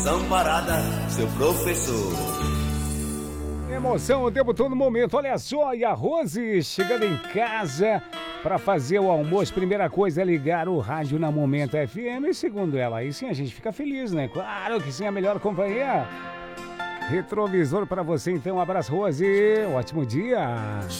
Zamparada, seu professor. Emoção o tempo todo no momento. Olha só, e a Rose chegando em casa para fazer o almoço. Primeira coisa é ligar o rádio na Momento FM. E segundo ela, aí sim a gente fica feliz, né? Claro que sim, a melhor companhia. Retrovisor para você então. Um abraço, Rose. Ótimo dia.